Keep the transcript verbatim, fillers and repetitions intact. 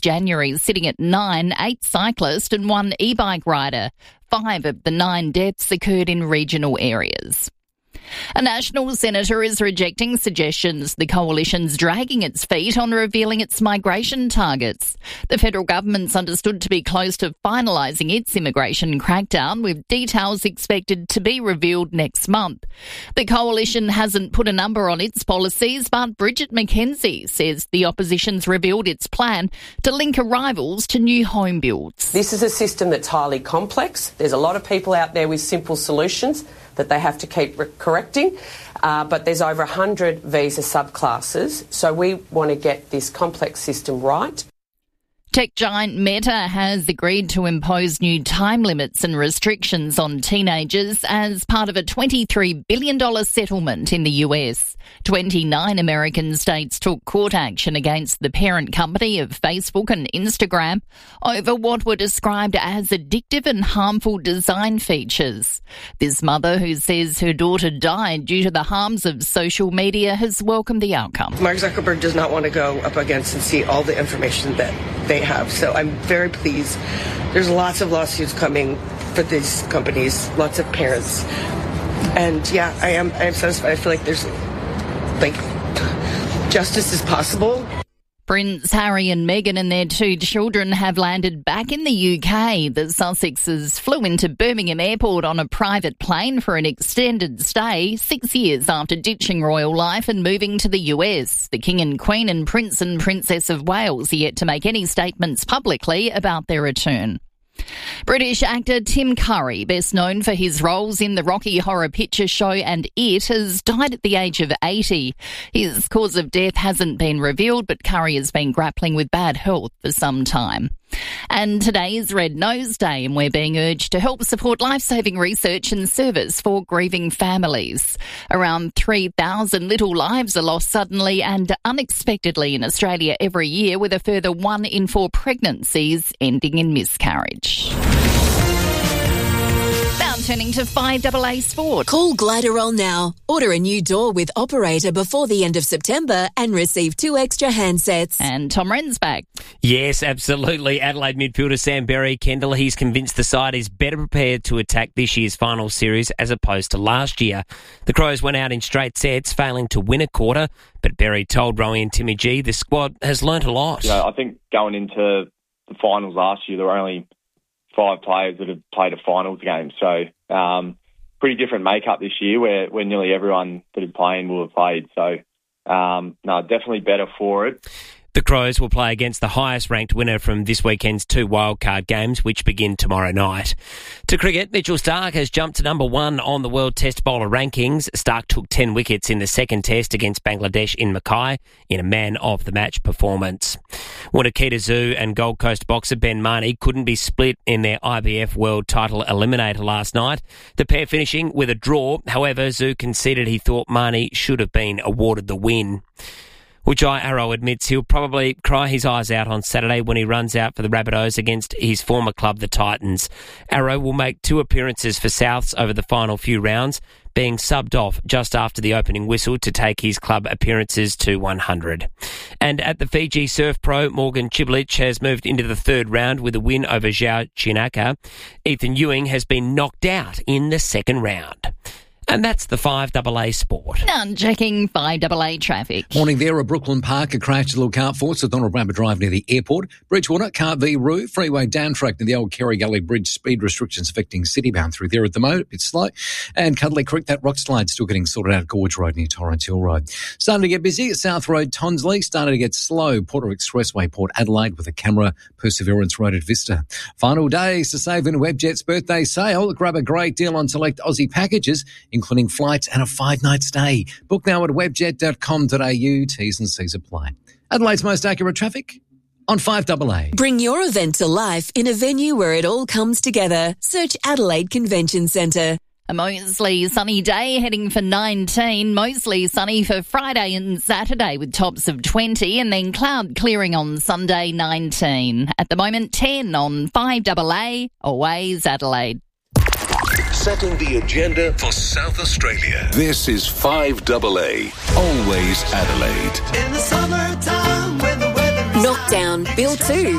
January, sitting at nine, eight cyclists and one e-bike rider. Five of the nine deaths occurred in regional areas. A national senator is rejecting suggestions the coalition's dragging its feet on revealing its migration targets. The federal government's understood to be close to finalising its immigration crackdown, with details expected to be revealed next month. The coalition hasn't put a number on its policies, but Bridget McKenzie says the opposition's revealed its plan to link arrivals to new home builds. This is a system that's highly complex. There's a lot of people out there with simple solutions that they have to keep re- correcting, uh, but there's over one hundred visa subclasses, so we want to get this complex system right. Tech giant Meta has agreed to impose new time limits and restrictions on teenagers as part of a twenty-three billion dollars settlement in the U S. twenty-nine American states took court action against the parent company of Facebook and Instagram over what were described as addictive and harmful design features. This mother, who says her daughter died due to the harms of social media, has welcomed the outcome. Mark Zuckerberg does not want to go up against and see all the information that they have. So I'm very pleased. There's lots of lawsuits coming for these companies, lots of parents. And yeah, I am I am satisfied. I feel like there's like justice is possible. Prince Harry and Meghan and their two children have landed back in the U K. The Sussexes flew into Birmingham Airport on a private plane for an extended stay, six years after ditching royal life and moving to the U S. The King and Queen and Prince and Princess of Wales are yet to make any statements publicly about their return. British actor Tim Curry, best known for his roles in the Rocky Horror Picture Show and It, has died at the age of eighty. His cause of death hasn't been revealed, but Curry has been grappling with bad health for some time. And today is Red Nose Day, and we're being urged to help support life-saving research and service for grieving families. Around three thousand little lives are lost suddenly and unexpectedly in Australia every year, with a further one in four pregnancies ending in miscarriage. Now turning to five A A Sport. Call Gliderol now. Order a new door with Operator before the end of September and receive two extra handsets. And Tom Wren's back. Yes, absolutely. Adelaide midfielder Sam Berry, Kendall, he's convinced the side is better prepared to attack this year's final series as opposed to last year. The Crows went out in straight sets, failing to win a quarter, but Berry told Rowie and Timmy G the squad has learnt a lot. You know, I think going into the finals last year, there were only five players that had played a finals game. So um, pretty different makeup this year where, where nearly everyone that had played will have played. So, um, no, definitely better for it. The Crows will play against the highest-ranked winner from this weekend's two wildcard games, which begin tomorrow night. To cricket, Mitchell Starc has jumped to number one on the World Test Bowler rankings. Starc took ten wickets in the second test against Bangladesh in Mackay in a man-of-the-match performance. Wunakita Zoo and Gold Coast boxer Ben Marnie couldn't be split in their I B F World Title Eliminator last night, the pair finishing with a draw. However, Zoo conceded he thought Marnie should have been awarded the win. Ujai Arrow admits he'll probably cry his eyes out on Saturday when he runs out for the Rabbitohs against his former club, the Titans. Arrow will make two appearances for Souths over the final few rounds, being subbed off just after the opening whistle to take his club appearances to one hundred. And at the Fiji Surf Pro, Morgan Chiblich has moved into the third round with a win over Zhao Chinaka. Ethan Ewing has been knocked out in the second round. And that's the five A A Sport. Now checking five A A traffic. Morning there at Brooklyn Park. A crash to look out for. So Donald Bramber Drive near the airport. Bridgewater, Cart V Roo, Freeway down track near the old Kerry Gully Bridge. Speed restrictions affecting citybound through there at the moment. A bit slow. And Cuddly Creek, that rock slide still getting sorted out at Gorge Road near Torrens Hill Road. Starting to get busy. South Road, Tonsley. Starting to get slow. Porter Expressway, Port Adelaide with a camera. Perseverance Road at Vista. Final days to save in Webjet's birthday sale. Grab a great deal on select Aussie packages, including flights and a five-night stay. Book now at webjet dot com dot a u. T's and C's apply. Adelaide's most accurate traffic on five A A. Bring your event to life in a venue where it all comes together. Search Adelaide Convention Centre. A mostly sunny day heading for nineteen, mostly sunny for Friday and Saturday with tops of twenty, and then cloud clearing on Sunday, nineteen. At the moment, ten on five A A, always Adelaide. Setting the agenda for South Australia. This is five A A, always Adelaide. In the summertime when the weather Knockdown, Bill two.